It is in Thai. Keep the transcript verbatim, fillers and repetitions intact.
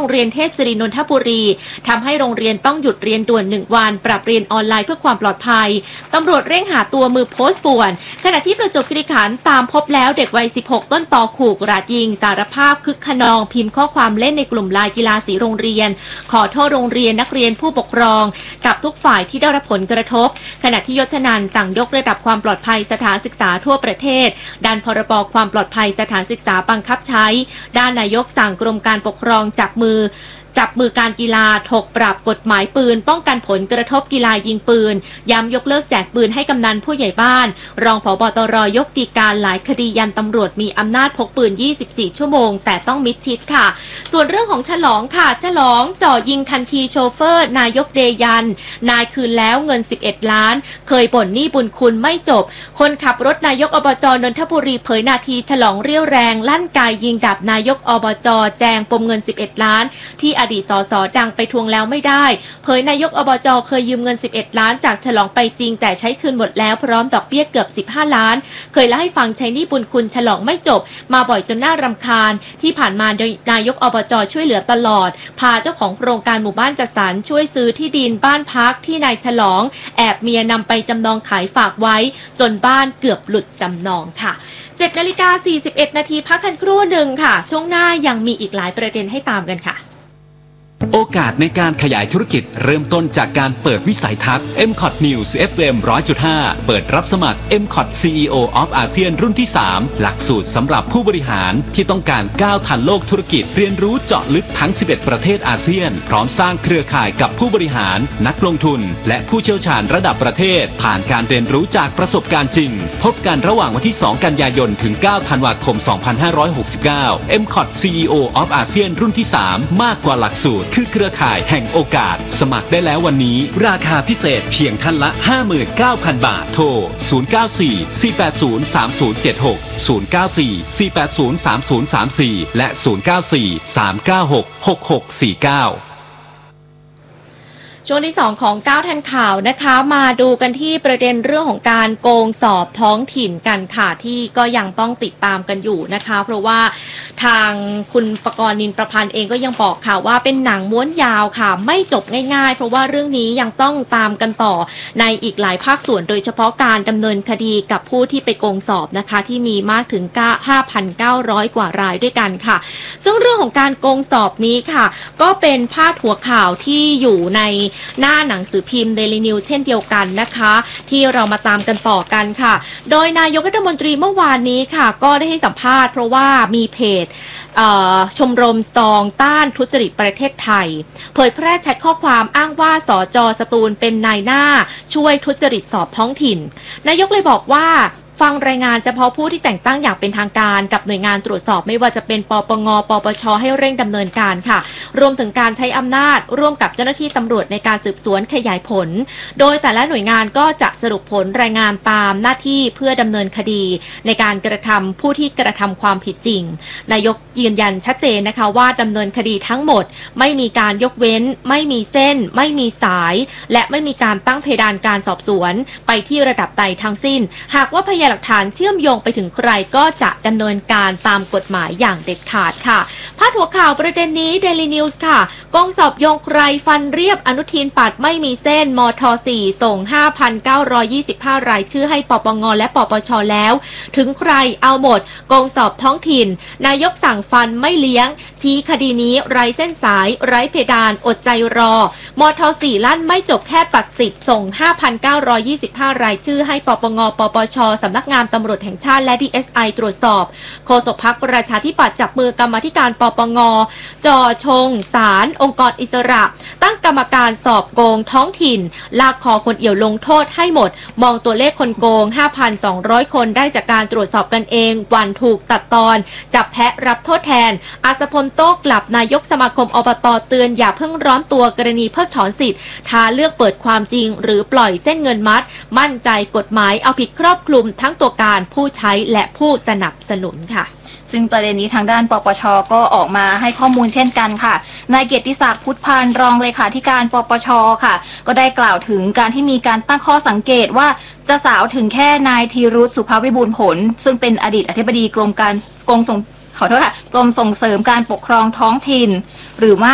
รงเรียนเทพศิรินนทบุรีทำให้โรงเรียนต้องหยุดเรียนด่วนหนึ่งวันปรับเรียนออนไลน์เพื่อความปลอดภัยตำรวจเร่งหาตัวมือโพสต์ป่วนขณะที่ประจวบคีรีขันธ์ตามพบแล้วเด็กวัยสิบหกต้นตอขู่กราดยิงสารภาพคึกขนองพิมพ์ข้อความเล่นในกลุ่มไลน์กีฬาสีโรงเรียนขอโทษโรงเรียนนักเรียนผู้ปกครองกับทุกฝ่ายที่ได้รับผลกระทบขณะที่ยศนันท์สั่งยกระดับความปลอดภัยสถานศึกษาทั่วประเทศด้านพรบความปลอดภัยสถานศึกษาบังคับใช้ด้านนายกสั่งกรมการปกครองจับมือจับมือการกีฬาถกปรับกฎหมายปืนป้องกันผลกระทบกีฬายิงปืนย้ำยกเลิกแจกปืนให้กำนันผู้ใหญ่บ้านรองผบ.ตร.ยกฎีกาหลายคดียันตำรวจมีอำนาจพกปืนยี่สิบสี่ชั่วโมงแต่ต้องมิดชิดค่ะส่วนเรื่องของฉลองค่ะฉลองจ่อยิงทันทีโชเฟอร์นายกเดยันนายคืนแล้วเงินสิบเอ็ดล้านเคยบ่นหนี้บุญคุณไม่จบคนขับรถนายกอบจ.นนทบุรีเผยนาทีฉลองเรี่ยวแรงลั่นไกยิงดาบนายกอบจ.แจงปมเงินสิบเอ็ดล้านที่อดีตสสดังไปทวงแล้วไม่ได้เผยนายกอบจ.เคยยืมเงินสิบเอ็ดล้านจากฉลองไปจริงแต่ใช้คืนหมดแล้วพร้อมดอกเบี้ยเกือบสิบห้าล้านเคยเล่าให้ฟังใช้หนี้บุญคุณฉลองไม่จบมาบ่อยจนน่ารำคาญที่ผ่านมาโดยนายกอบจ.ช่วยเหลือตลอดพาเจ้าของโครงการหมู่บ้านจัดสรรช่วยซื้อที่ดินบ้านพักที่นายฉลองแอบเมียนำไปจำนองขายฝากไว้จนบ้านเกือบหลุดจำนองค่ะเจ็ดนาฬิกาสี่สิบเอ็ดนาทีพักกันครู่หนึ่งค่ะช่วงหน้ายังมีอีกหลายประเด็นให้ตามกันค่ะโอกาสในการขยายธุรกิจเริ่มต้นจากการเปิดวิสัยทัศน์ เอ็ม คอท News เอฟ เอ็ม หนึ่งร้อยจุดห้า เปิดรับสมัคร เอ็ม คอท ซี อี โอ of อาเซียนรุ่นที่ สาม หลักสูตรสำหรับผู้บริหารที่ต้องการก้าวทันโลกธุรกิจเรียนรู้เจาะลึกทั้งสิบเอ็ดประเทศอาเซียนพร้อมสร้างเครือข่ายกับผู้บริหารนักลงทุนและผู้เชี่ยวชาญระดับประเทศผ่านการเรียนรู้จากประสบการณ์จริงพบกันระหว่างวันที่ สอง กันยายนถึง เก้า ธันวาคม สองพันห้าร้อยหกสิบเก้า เอ็ม คอท ซี อี โอ of อาเซียนรุ่นที่ สาม มากกว่าหลักสูตรคือเครือข่ายแห่งโอกาสสมัครได้แล้ววันนี้ราคาพิเศษเพียงท่านละ ห้าหมื่นเก้าพัน บาทโทรศูนย์ เก้า สี่ สี่ แปด ศูนย์ สาม ศูนย์ เจ็ด หก ศูนย์ เก้า สี่ สี่ แปด ศูนย์ สาม ศูนย์ สาม สี่และศูนย์ เก้า สี่ สาม เก้า หก หก หก สี่ เก้าช่วงที่สองของเก้าทันข่าวนะคะมาดูกันที่ประเด็นเรื่องของการโกงสอบท้องถิ่นกันค่ะที่ก็ยังต้องติดตามกันอยู่นะคะเพราะว่าทางคุณปกรณ์นินประพันธ์เองก็ยังบอกค่ะว่าเป็นหนังม้วนยาวค่ะไม่จบง่ายๆเพราะว่าเรื่องนี้ยังต้องตามกันต่อในอีกหลายภาคส่วนโดยเฉพาะการดำเนินคดีกับผู้ที่ไปโกงสอบนะคะที่มีมากถึง ห้าพันเก้าร้อย กว่ารายด้วยกันค่ะซึ่งเรื่องของการโกงสอบนี้ค่ะก็เป็นพาดหัวข่าวที่อยู่ในหน้าหนังสือพิมพ์ Daily News เช่นเดียวกันนะคะที่เรามาตามกันต่อกันค่ะโดยนายกรัฐมนตรีเมื่อวานนี้ค่ะก็ได้ให้สัมภาษณ์เพราะว่ามีเพจชมรมสตองต้านทุจริตประเทศไทยเผยแพร่แชทข้อความอ้างว่าสจ.สตูลเป็นนายหน้าช่วยทุจริตสอบท้องถิ่นนายกเลยบอกว่าฟังรายงานเฉพาะผู้ที่แต่งตั้งอย่างเป็นทางการกับหน่วยงานตรวจสอบไม่ว่าจะเป็นปปง ปปช.ให้เร่งดำเนินการค่ะรวมถึงการใช้อำนาจร่วมกับเจ้าหน้าที่ตำรวจในการสืบสวนขยายผลโดยแต่ละหน่วยงานก็จะสรุปผลรายงานตามหน้าที่เพื่อดำเนินคดีในการกระทำผู้ที่กระทำความผิดจริงนายกยืนยันชัดเจนนะคะว่าดำเนินคดีทั้งหมดไม่มีการยกเว้นไม่มีเส้นไม่มีสายและไม่มีการตั้งเพดานการสอบสวนไปที่ระดับใดทั้งสิ้นหากว่าพยานหลักฐานเชื่อมโยงไปถึงใครก็จะดำเนินการตามกฎหมายอย่างเด็ดขาดค่ะพาดหัวข่าวประเด็นนี้ Daily News ค่ะกองสอบโยงใครฟันเรียบอนุทินปัดไม่มีเส้นมท สี่ส่ง ห้าพันเก้าร้อยยี่สิบห้า รายชื่อให้ปปงและปปชแล้วถึงใครเอาหมดกองสอบท้องถิ่นนายกสั่งฟันไม่เลี้ยงชี้คดีนี้ไร้เส้นสายไร้เพดานอดใจรอมท สี่ลั่นไม่จบแค่ตัดสิทธิ์ส่ง ห้าพันเก้าร้อยยี่สิบห้า รายชื่อให้ปปงปปชสำนักงานตำรวจแห่งชาติและ ดี เอส ไอ ตรวจสอบโฆษกพรรคประชาธิปัตย์จับมือกรรมาธิการปปงจอชงศาลองค์กรอิสระตั้งกรรมการสอบโกงท้องถิ่นลากคอคนเอี่ยวลงโทษให้หมดมองตัวเลขคนโกง ห้าพันสองร้อย คนได้จากการตรวจสอบกันเองวันถูกตัดตอนจับแพะรับโทษแทนอัศพลโต้กลับนายกสมาคมอบต.เตือนอย่าเพิ่งร้อนตัวกรณีเพิกถอนสิทธิ์ท้าเลือกเปิดความจริงหรือปล่อยเส้นเงินมัดมั่นใจกฎหมายเอาผิดครอบคลุมทั้งตัวการผู้ใช้และผู้สนับสนุนค่ะซึ่งประเด็นนี้ทางด้านปปช.ก็ออกมาให้ข้อมูลเช่นกันค่ะนายเกียรติศักดิ์พุทธพันธ์รองเลขาธิการปปช.ค่ะก็ได้กล่าวถึงการที่มีการตั้งข้อสังเกตว่าจะสาวถึงแค่นายธีรุษสุภาวิบูลย์ผลซึ่งเป็นอดีตอธิบดีกรมการกงส่งขอโทษค่ะกรมส่งเสริมการปกครองท้องถิ่นหรือว่า